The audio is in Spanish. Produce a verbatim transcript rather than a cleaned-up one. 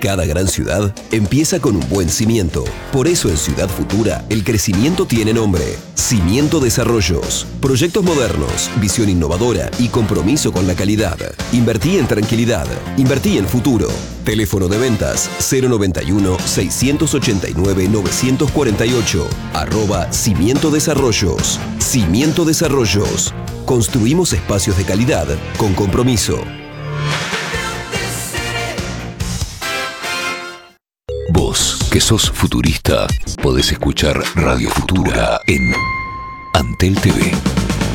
Cada gran ciudad empieza con un buen cimiento. Por eso en Ciudad Futura el crecimiento tiene nombre. Cimiento Desarrollos. Proyectos modernos, visión innovadora y compromiso con la calidad. Invertí en tranquilidad. Invertí en futuro. Teléfono de ventas cero noventa y uno, seiscientos ochenta y nueve, novecientos cuarenta y ocho. Arroba Cimiento Desarrollos. Cimiento Desarrollos. Construimos espacios de calidad con compromiso. Vos, que sos futurista, podés escuchar Radio Futura en Antel T V.